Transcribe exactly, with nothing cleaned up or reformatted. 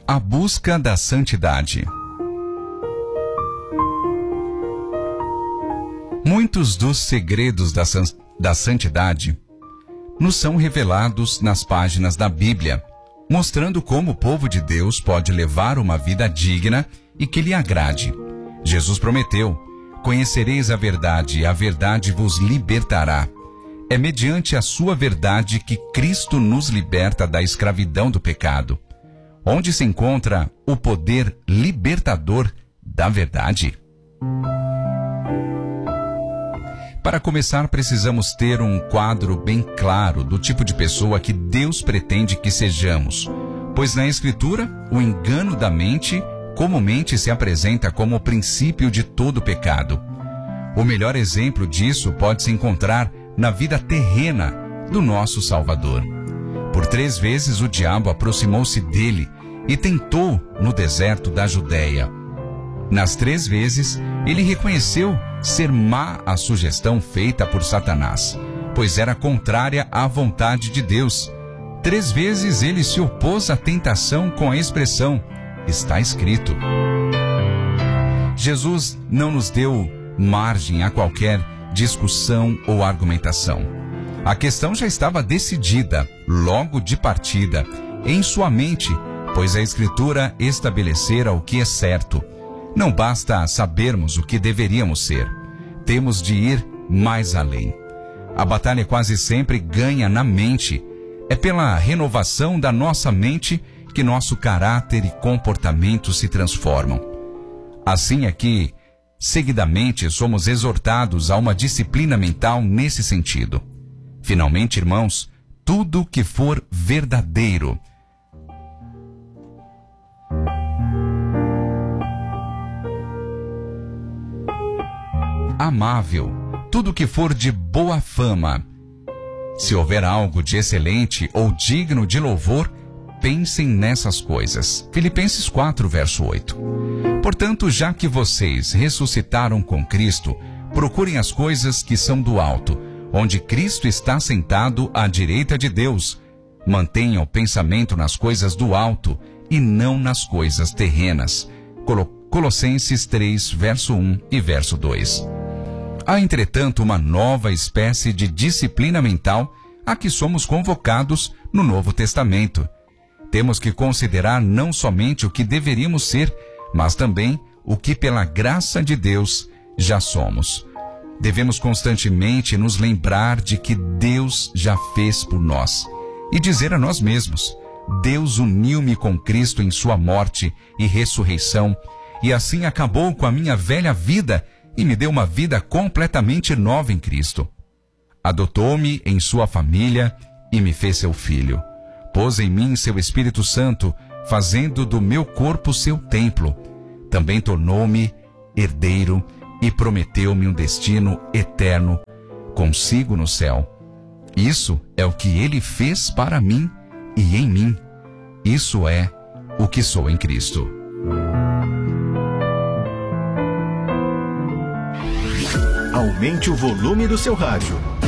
A busca da santidade. Muitos dos segredos da, san- da santidade nos são revelados nas páginas da Bíblia, mostrando como o povo de Deus pode levar uma vida digna e que lhe agrade. Jesus prometeu: conhecereis a verdade, e a verdade vos libertará. É mediante a sua verdade que Cristo nos liberta da escravidão do pecado. Onde se encontra o poder libertador da verdade? Para começar, precisamos ter um quadro bem claro do tipo de pessoa que Deus pretende que sejamos, pois na Escritura, o engano da mente comumente se apresenta como o princípio de todo pecado. O melhor exemplo disso pode se encontrar na vida terrena do nosso Salvador. Por três vezes o diabo aproximou-se dele e tentou no deserto da Judéia. Nas três vezes, ele reconheceu ser má a sugestão feita por Satanás, pois era contrária à vontade de Deus. Três vezes ele se opôs à tentação com a expressão: está escrito. Jesus não nos deu margem a qualquer discussão ou argumentação. A questão já estava decidida, logo de partida, em sua mente, pois a Escritura estabelecera o que é certo. Não basta sabermos o que deveríamos ser. Temos de ir mais além. A batalha quase sempre ganha na mente. É pela renovação da nossa mente que nosso caráter e comportamento se transformam. Assim é que, seguidamente, somos exortados a uma disciplina mental nesse sentido. Finalmente, irmãos, tudo que for verdadeiro, amável, tudo que for de boa fama, se houver algo de excelente ou digno de louvor, pensem nessas coisas. Filipenses quatro, verso oito. Portanto, já que vocês ressuscitaram com Cristo, procurem as coisas que são do alto, onde Cristo está sentado à direita de Deus. Mantenham o pensamento nas coisas do alto e não nas coisas terrenas. Colo- Colossenses três, verso um e verso dois. Há, entretanto, uma nova espécie de disciplina mental a que somos convocados no Novo Testamento. Temos que considerar não somente o que deveríamos ser, mas também o que, pela graça de Deus, já somos. Devemos constantemente nos lembrar de que Deus já fez por nós e dizer a nós mesmos: Deus uniu-me com Cristo em sua morte e ressurreição, e assim acabou com a minha velha vida e me deu uma vida completamente nova em Cristo. Adotou-me em sua família e me fez seu filho. Pôs em mim seu Espírito Santo, fazendo do meu corpo seu templo. Também tornou-me herdeiro e prometeu-me um destino eterno consigo no céu. Isso é o que ele fez para mim e em mim. Isso é o que sou em Cristo. Aumente o volume do seu rádio.